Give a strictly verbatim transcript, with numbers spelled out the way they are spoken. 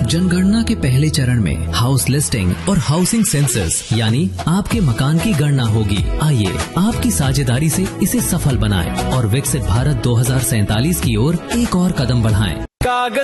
जनगणना के पहले चरण में हाउस लिस्टिंग और हाउसिंग सेंसस यानी आपके मकान की गणना होगी। आइए आपकी साझेदारी से इसे सफल बनाएं और विकसित भारत दो हज़ार सैंतालीस की ओर एक और कदम बढ़ाएं। कागज